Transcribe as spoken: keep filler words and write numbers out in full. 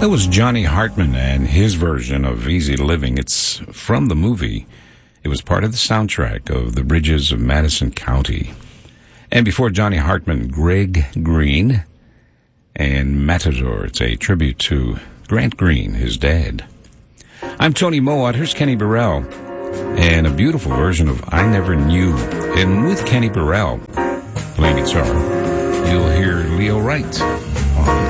That was Johnny Hartman and his version of Easy Living. It's from the movie. It was part of the soundtrack of The Bridges of Madison County. And before Johnny Hartman, Greg Green and Matador. It's a tribute to Grant Green, his dad. I'm Tony Mowat. Here's Kenny Burrell and a beautiful version of I Never Knew. And with Kenny Burrell playing guitar, you'll hear Leo Wright.